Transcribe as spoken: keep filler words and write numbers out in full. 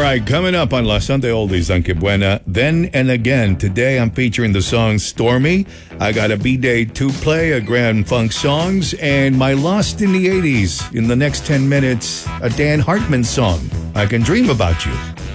right, coming up on La Sunday Oldies on Que Buena, Then and Again. Today I'm featuring the song Stormy. I got a B-Day two play, a Grand Funk Songs, and my Lost in the eighties. In the next ten minutes, a Dan Hartman song, I Can Dream About You.